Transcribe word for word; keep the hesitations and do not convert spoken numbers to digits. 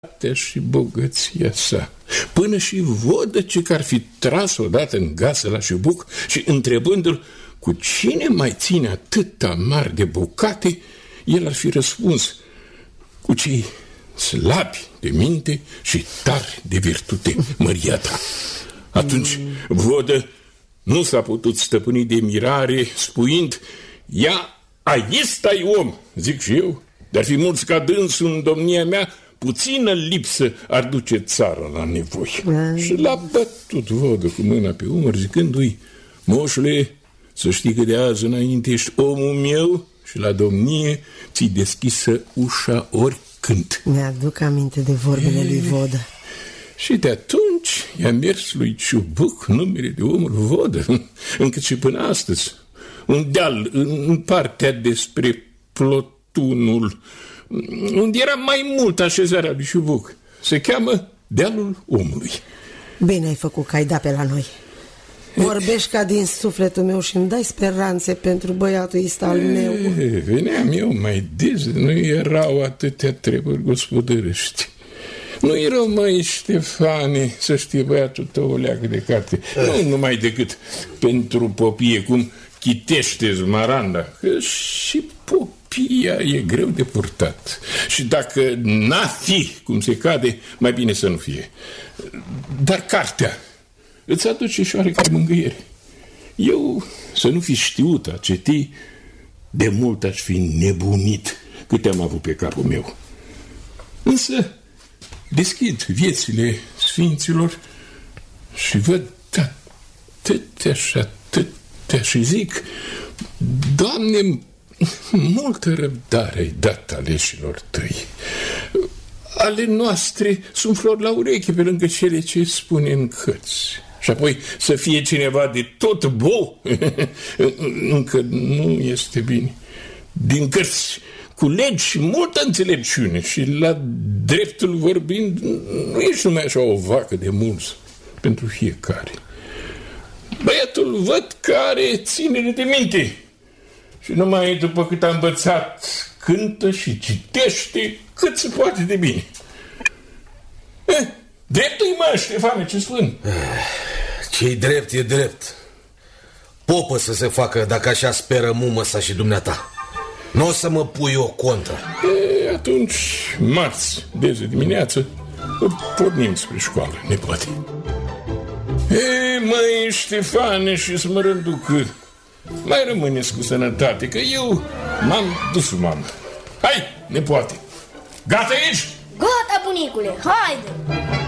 și bogăția sa, până și vodă ce că ar fi tras odată în gasă la șubuc și întrebându-l cu cine mai ține atâta mari de bucate, el ar fi răspuns cu cei slabi de minte și tari de virtute, măria ta. Atunci vodă nu s-a putut stăpâni de mirare, spuind: ia, aici-i om, zic și eu, dar fi mulți ca dânsul în domnia mea, puțină lipsă ar duce țara la nevoi. Și l-a bătut vodă cu mâna pe umăr, zicându-i: moșule, să știi că de azi înainte ești omul meu și la domnie ți-i deschisă ușa oricând. Mi-aduc aminte de vorbele e... lui Vodă. Și de atunci i-a mers lui Ciubuc numele de omul Vodă, încât și până astăzi un deal în partea despre Plotunul, unde era mai mult așezarea lui Ciubuc, se cheamă Dealul Omului. Bine ai făcut că ai dat pe la noi. Vorbești ca din sufletul meu și îmi dai speranțe pentru băiatul ăsta al meu. E, veneam eu mai des, nu erau atâtea treburi gospodărești. Nu erau mai, Ștefane, să știe băiatul tău o leagă de carte. Nu numai decât pentru popie, cum chitește Zmaranda, că și popia e greu de purtat. Și dacă n-a fi cum se cade, mai bine să nu fie. Dar cartea îți aduce și oarecare mângâiere. Eu, să nu fi știut a citi, de mult aș fi nebunit câte am avut pe capul meu. Însă deschid viețile sfinților și văd atâtea și atâtea și zic: Doamne, multă răbdare ai dat aleșilor tăi. Ale noastre sunt flori la ureche pe lângă cele ce spune în cărți. Și apoi să fie cineva de tot bou încă nu este bine. Din cărți culegi și multă înțelepciune și la dreptul vorbind nu ești numai așa o vacă de mulți pentru fiecare. Băiatul văd că are ținere de minte și numai după cât a învățat cântă și citește cât se poate de bine. Eh, dreptul-i mă, Ștefane, ce spun? Ce-i drept e drept. Popă să se facă dacă așa speră mumă-sa și dumneata. Nu o să mă pui o contra. E, atunci, marți, de zi dimineață, pornim spre școală, nepoate. E, măi, Ștefane și Smărânducă, mai rămâneți cu sănătate, că eu m-am dus, mamă. Hai, nepoate, gata aici? Gata, bunicule, haide!